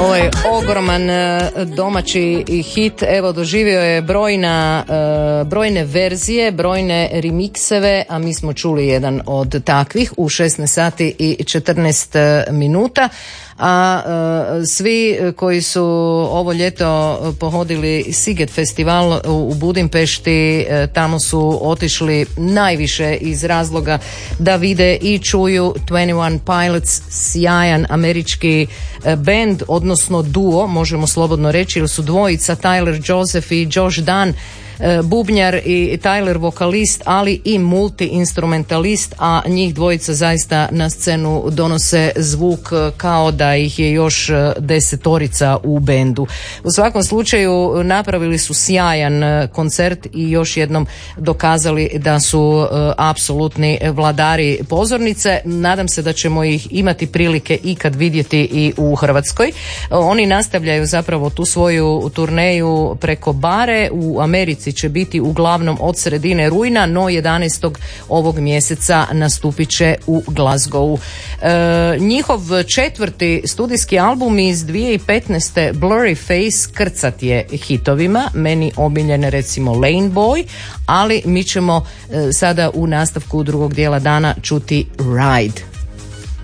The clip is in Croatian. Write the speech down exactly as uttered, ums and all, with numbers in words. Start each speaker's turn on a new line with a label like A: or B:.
A: Ovaj ogroman domaći hit, evo, doživio je brojna, brojne verzije, brojne remikseve, a mi smo čuli jedan od takvih u šesnaest sati i četrnaest minuta. A e, svi koji su ovo ljeto pohodili Sziget festival u Budimpešti, e, tamo su otišli najviše iz razloga da vide i čuju dvadeset jedan Pilots, sjajan američki e, band, odnosno duo, možemo slobodno reći, jer su dvojica, Tyler Joseph i Josh Dunn, bubnjar i Tyler vokalist, ali i multi-instrumentalist, a njih dvojica zaista na scenu donose zvuk kao da ih je još desetorica u bendu. U svakom slučaju napravili su sjajan koncert i još jednom dokazali da su apsolutni vladari pozornice. Nadam se da ćemo ih imati prilike ikad vidjeti i u Hrvatskoj. Oni nastavljaju zapravo tu svoju turneju preko bare. U Americi će biti uglavnom od sredine rujna, no jedanaestog ovog mjeseca nastupit će u Glasgowu. E, njihov četvrti studijski album iz dvije tisuće petnaeste. Blurry Face krcat je hitovima, meni omiljene recimo Lane Boy, ali mi ćemo e, sada u nastavku drugog dijela dana čuti Ride.